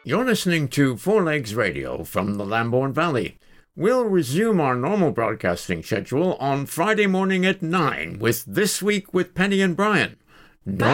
You're listening to Four Legs Radio from the Lambourne Valley. We'll resume our normal broadcasting schedule on Friday morning at 9 with This Week with Penny and Brian. Don't